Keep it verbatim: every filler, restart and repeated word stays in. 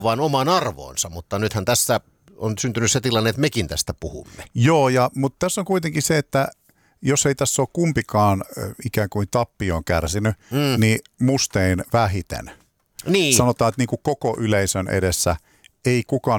vaan omaan arvoonsa, mutta nythän tässä on syntynyt se tilanne, että mekin tästä puhumme. Joo, ja, mutta tässä on kuitenkin se, että jos ei tässä ole kumpikaan ikään kuin tappioon kärsinyt, mm. niin mustein vähiten. Niin. Sanotaan, että niin kuin koko yleisön edessä ei kukaan